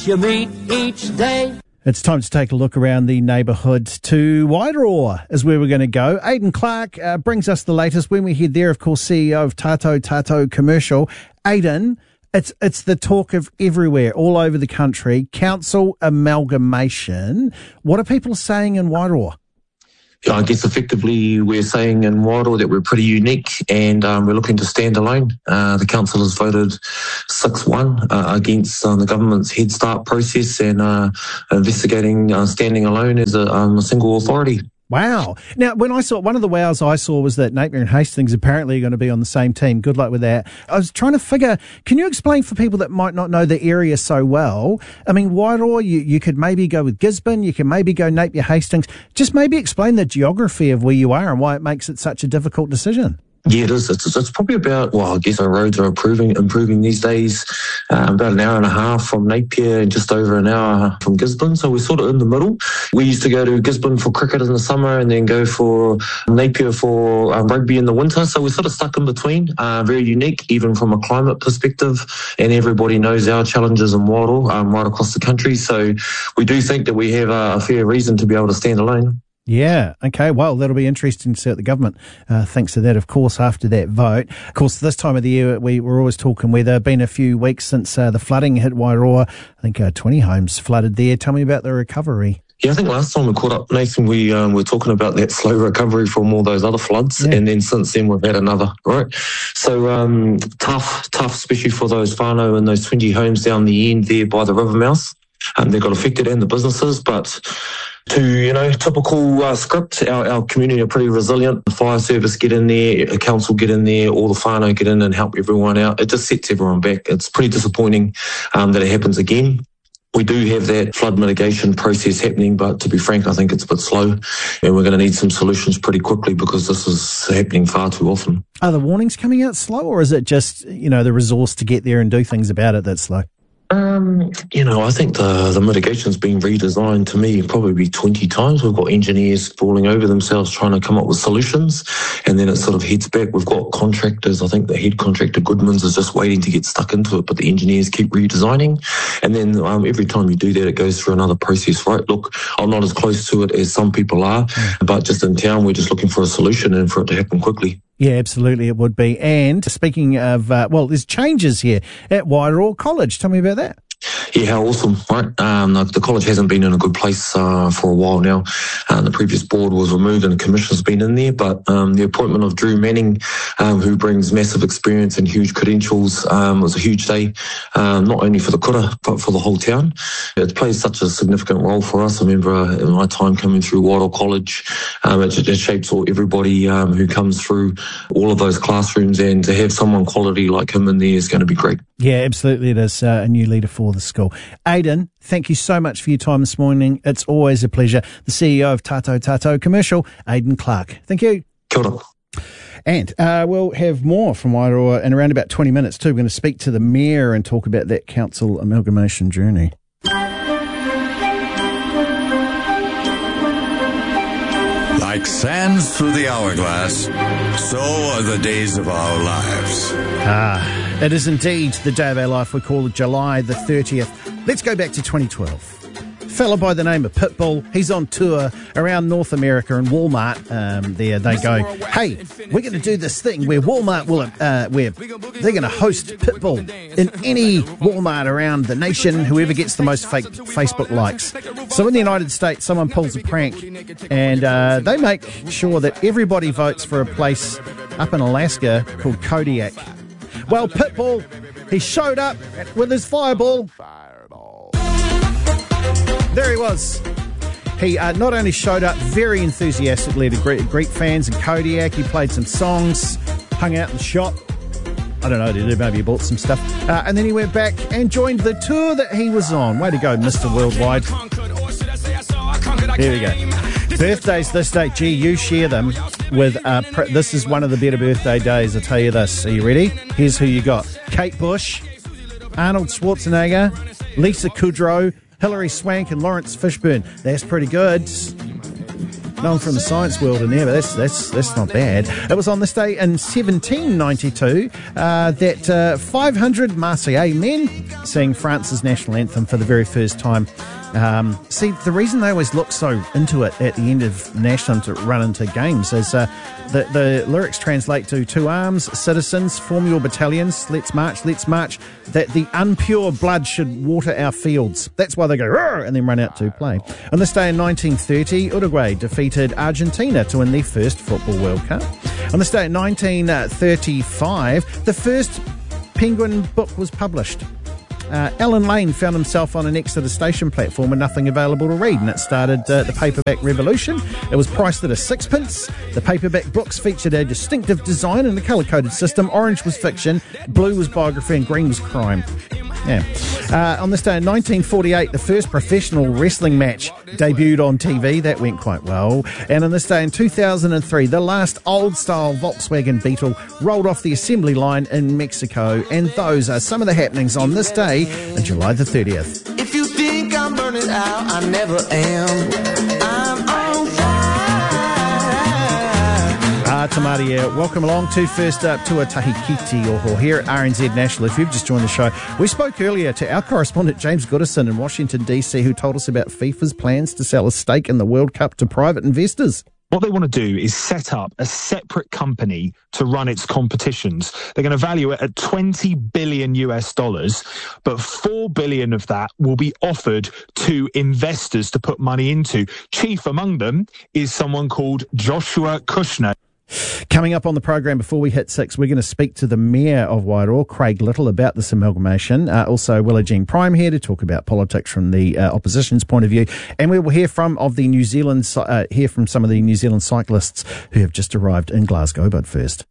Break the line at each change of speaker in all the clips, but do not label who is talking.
that you meet each day.
It's time to take a look around the neighbourhood to Wairoa is where we're going to go. Aidan Clark brings us the latest. When we head there, of course, CEO of Tatou Commercial. Aidan, it's the talk of everywhere, all over the country. Council amalgamation. What are people saying in Wairoa?
I guess effectively we're saying in Wairoa that we're pretty unique and we're looking to stand alone. The council has voted 6-1 against the government's Head Start process and investigating standing alone as a single authority.
Wow. Now, when I saw, one of the wows I saw was that Napier and Hastings apparently are going to be on the same team. Good luck with that. I was trying to figure, can you explain for people that might not know the area so well? I mean, Wairoa, you could maybe go with Gisborne, you can maybe go Napier Hastings. Just maybe explain the geography of where you are and why it makes it such a difficult decision.
Yeah, it is. It's probably about, I guess our roads are improving these days. About an hour and a half from Napier and just over an hour from Gisborne. So we're sort of in the middle. We used to go to Gisborne for cricket in the summer and then go for Napier for rugby in the winter. So we're sort of stuck in between. Very unique, even from a climate perspective. And everybody knows our challenges in Wairoa right across the country. So we do think that we have a fair reason to be able to stand alone.
Yeah, okay, well, that'll be interesting to see what the government thinks of that, of course, after that vote. Of course, this time of the year, we're always talking weather. Been a few weeks since the flooding hit Wairoa. I think 20 homes flooded there. Tell me about the recovery. Yeah,
I think last time we caught up, Nathan, we were talking about that slow recovery from all those other floods, and then since then we've had another, right? So tough, especially for those whānau and those 20 homes down the end there by the river mouth. They got affected and the businesses, but to, typical script, our community are pretty resilient. The fire service get in there, the council get in there, all the whānau get in and help everyone out. It just sets everyone back. It's pretty disappointing that it happens again. We do have that flood mitigation process happening, but to be frank, I think it's a bit slow and we're going to need some solutions pretty quickly because this is happening far too often.
Are the warnings coming out slow or is it just, the resource to get there and do things about it that's slow?
I think the mitigation's been redesigned to me probably 20 times. We've got engineers falling over themselves trying to come up with solutions, and then it sort of heads back. We've got contractors. I think the head contractor, Goodman's, is just waiting to get stuck into it, but the engineers keep redesigning. And then every time you do that, it goes through another process, right? Look, I'm not as close to it as some people are, but just in town, we're just looking for a solution and for it to happen quickly.
Yeah, absolutely, it would be. And speaking of, there's changes here at Wairoa College. Tell me about that.
Yeah, how awesome, right? The college hasn't been in a good place for a while now. The previous board was removed and the commission's been in there, but the appointment of Drew Manning, who brings massive experience and huge credentials, was a huge day, not only for the kura, but for the whole town. It plays such a significant role for us. I remember in my time coming through Wairoa College, it shapes everybody who comes through all of those classrooms, and to have someone quality like him in there is going to be great.
Yeah, absolutely. It is a new leader for the school. Aidan, thank you so much for your time this morning. It's always a pleasure. The CEO of Tatou Commercial, Aidan Clark. Thank you.
Kia ora.
And we'll have more from Wairoa in around about 20 minutes too. We're going to speak to the mayor and talk about that council amalgamation journey.
Like sands through the hourglass, so are the days of our lives.
It is indeed the day of our life. We call it July the 30th. Let's go back to 2012. Fella by the name of Pitbull. He's on tour around North America, and Walmart, there they go, hey, we're going to do this thing where Walmart will, they're going to host Pitbull in any Walmart around the nation, whoever gets the most fake Facebook likes. So in the United States, someone pulls a prank, and they make sure that everybody votes for a place up in Alaska called Kodiak. Well, Pitbull, he showed up with his fireball. There he was. He not only showed up very enthusiastically to greet fans in Kodiak, he played some songs, hung out in the shop. I don't know, maybe he bought some stuff. And then he went back and joined the tour that he was on. Way to go, Mr. Worldwide. Here we go. Birthdays this day. Gee, you share them with... this is one of the better birthday days, I'll tell you this. Are you ready? Here's who you got. Kate Bush, Arnold Schwarzenegger, Lisa Kudrow, Hilary Swank and Lawrence Fishburne. That's pretty good. No one from the science world in there, but that's not bad. It was on this day in 1792 that 500 Marseillais men sang France's national anthem for the very first time. See, the reason they always look so into it at the end of national to run into games is the lyrics translate to "To arms, citizens, form your battalions, let's march, that the impure blood should water our fields." That's why they go "Roar," and then run out to play. On this day in 1930, Uruguay defeated Argentina to win their first Football World Cup. On this day in 1935, the first Penguin book was published. Alan Lane found himself on an Exeter station platform with nothing available to read, and it started the paperback revolution. It was priced at a sixpence. The paperback books featured a distinctive design and a colour-coded system. Orange was fiction, blue was biography, and green was crime. Yeah. On this day in 1948, the first professional wrestling match debuted on TV. That went quite well. And on this day in 2003, the last old-style Volkswagen Beetle rolled off the assembly line in Mexico. And those are some of the happenings on this day, July the 30th.
If you think I'm burning out, I never am. I'm on fire.
Tamaria, welcome along to First Up to a Tahikiti Oho here at RNZ National. If you've just joined the show, we spoke earlier to our correspondent James Goodison in Washington, D.C., who told us about FIFA's plans to sell a stake in the World Cup to private investors.
What they want to do is set up a separate company to run its competitions. They're going to value it at $20 billion, but $4 billion of that will be offered to investors to put money into. Chief among them is someone called Joshua Kushner.
Coming up on the program before we hit 6, we're going to speak to the Mayor of Wairoa, Craig Little, about this amalgamation. Also, Willa Jean Prime here to talk about politics from the opposition's point of view. And we will hear from some of the New Zealand cyclists who have just arrived in Glasgow. But first,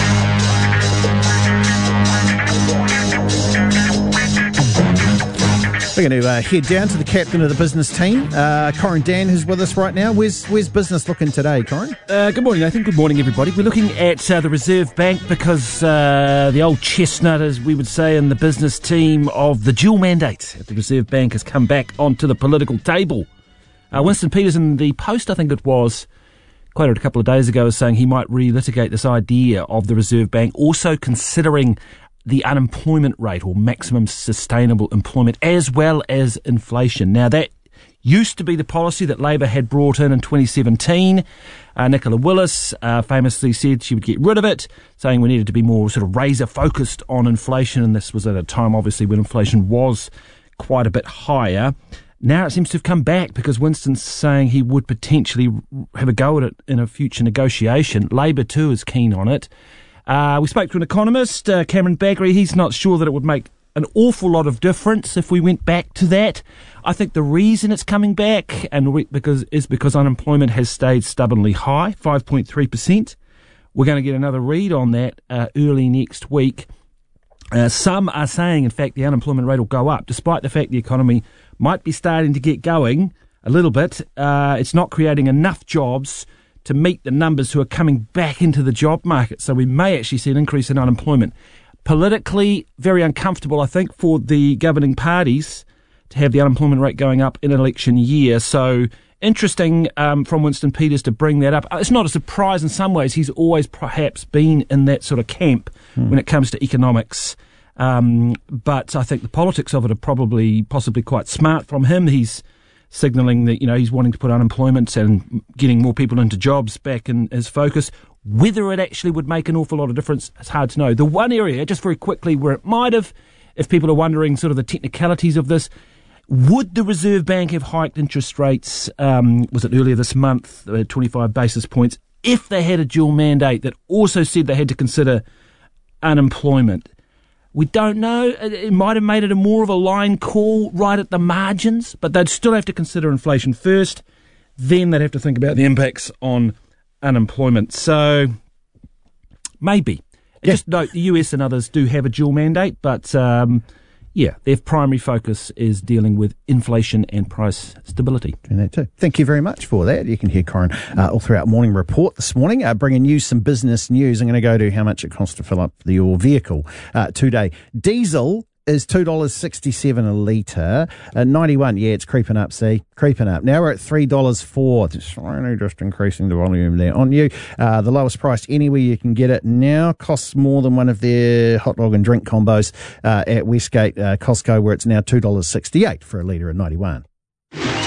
we're going to head down to the captain of the business team, Corin Dan, who's with us right now. Where's business looking today, Corin?
Good morning, Nathan. Good morning, everybody. We're looking at the Reserve Bank because the old chestnut, as we would say in the business team, of the dual mandate at the Reserve Bank has come back onto the political table. Winston Peters in the Post, I think it was, quoted a couple of days ago as saying he might relitigate this idea of the Reserve Bank also considering the unemployment rate or maximum sustainable employment as well as inflation. Now, that used to be the policy that Labor had brought in 2017. Nicola Willis famously said she would get rid of it, saying we needed to be more sort of razor-focused on inflation, and this was at a time, obviously, when inflation was quite a bit higher. Now it seems to have come back because Winston's saying he would potentially have a go at it in a future negotiation. Labor, too, is keen on it. We spoke to an economist, Cameron Baggery. He's not sure that it would make an awful lot of difference if we went back to that. I think the reason it's coming back is because unemployment has stayed stubbornly high, 5.3%. We're going to get another read on that early next week. Some are saying, in fact, the unemployment rate will go up, despite the fact the economy might be starting to get going a little bit. It's not creating enough jobs to meet the numbers who are coming back into the job market. So we may actually see an increase in unemployment. Politically, very uncomfortable, I think, for the governing parties to have the unemployment rate going up in an election year. So interesting from Winston Peters to bring that up. It's not a surprise in some ways. He's always perhaps been in that sort of camp when it comes to economics. But I think the politics of it are possibly quite smart from him. He's signalling that, he's wanting to put unemployment and getting more people into jobs back in his focus. Whether it actually would make an awful lot of difference, it's hard to know. The one area, just very quickly, where it might have, if people are wondering sort of the technicalities of this, would the Reserve Bank have hiked interest rates, was it earlier this month, 25 basis points, if they had a dual mandate that also said they had to consider unemployment? We don't know. It might have made it more of a line call right at the margins, but they'd still have to consider inflation first. Then they'd have to think about the impacts on unemployment. So maybe. Yeah. Just note the US and others do have a dual mandate, but their primary focus is dealing with inflation and price stability.
Doing that too. Thank you very much for that. You can hear Corin all throughout Morning Report this morning, bringing you some business news. I'm going to go to how much it costs to fill up your vehicle today. Diesel is $2.67 a litre. 91, yeah, it's creeping up, creeping up. Now we're at $3.04. Just increasing the volume there on you. The lowest price anywhere you can get it now costs more than one of their hot dog and drink combos at Westgate Costco, where it's now $2.68 for a litre of 91.